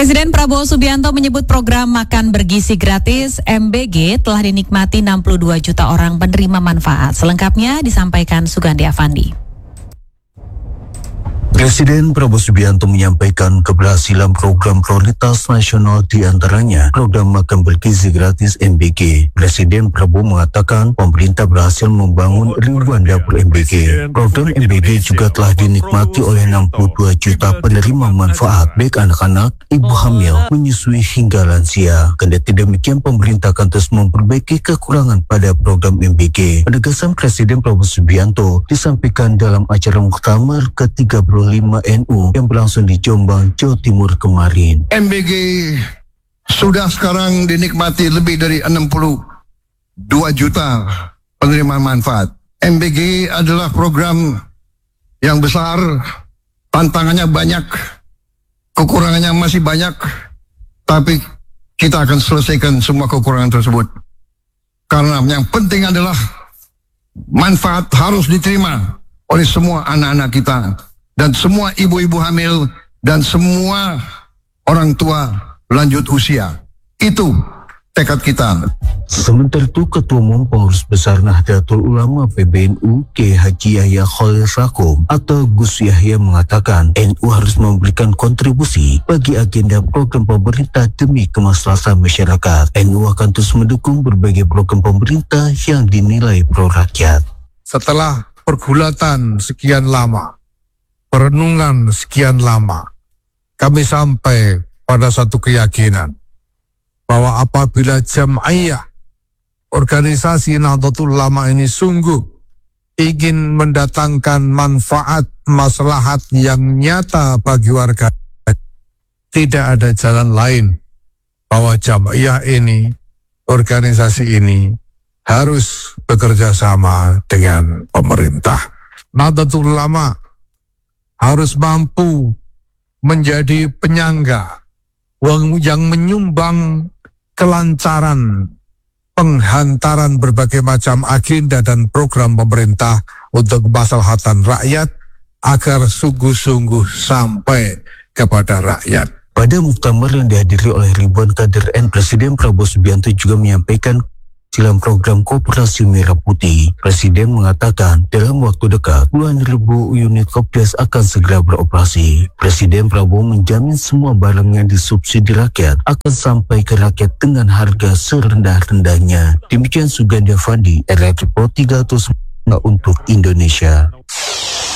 Presiden Prabowo Subianto menyebut program makan bergizi gratis MBG telah dinikmati 62 juta orang penerima manfaat. Selengkapnya disampaikan Sugandi Avandi. Presiden Prabowo Subianto menyampaikan keberhasilan program prioritas nasional, di antaranya program makan bergizi gratis MBG. Presiden Prabowo mengatakan pemerintah berhasil membangun ribuan dapur MBG. Program MBG juga telah dinikmati oleh 62 juta penerima manfaat, baik anak-anak, ibu hamil, menyusui hingga lansia. Kendati demikian, pemerintah akan terus memperbaiki kekurangan pada program MBG. Penegasan Presiden Prabowo Subianto disampaikan dalam acara muktamar ke-35 NU yang berlangsung di Jombang, Jawa Timur kemarin. MBG sudah sekarang dinikmati lebih dari 62 juta penerima manfaat. MBG adalah program yang besar, tantangannya banyak, kekurangannya masih banyak, tapi kita akan selesaikan semua kekurangan tersebut. Karena yang penting adalah manfaat harus diterima oleh semua anak-anak kita, dan semua ibu-ibu hamil, dan semua orang tua lanjut usia. Itu tekad kita. Sementara itu, Ketua Umum Pengurus Besar Nahdlatul Ulama PBNU Kiai Haji Yahya Khalil Stakuf atau Gus Yahya mengatakan NU harus memberikan kontribusi bagi agenda program pemerintah demi kemaslahatan masyarakat. NU akan terus mendukung berbagai program pemerintah yang dinilai pro rakyat. Setelah pergulatan sekian lama, perenungan sekian lama, kami sampai pada satu keyakinan bahwa apabila Jam'iyah organisasi Nahdlatul Ulama ini sungguh ingin mendatangkan manfaat maslahat yang nyata bagi warga, tidak ada jalan lain bahwa Jam'iyah ini, organisasi ini harus bekerja sama dengan pemerintah. Nahdlatul Ulama harus mampu menjadi penyangga yang menyumbang kelancaran penghantaran berbagai macam agenda dan program pemerintah untuk kemaslahatan rakyat agar sungguh-sungguh sampai kepada rakyat. Pada muktamar yang dihadiri oleh ribuan kader NU, Presiden Prabowo Subianto juga menyampaikan dalam program Koperasi Merah Putih. Presiden mengatakan dalam waktu dekat puluhan ribu unit Kopdar akan segera beroperasi. Presiden Prabowo menjamin semua barang yang disubsidi rakyat akan sampai ke rakyat dengan harga serendah-rendahnya. Demikian Sugandi Avandi, RRI Report 309 untuk Indonesia.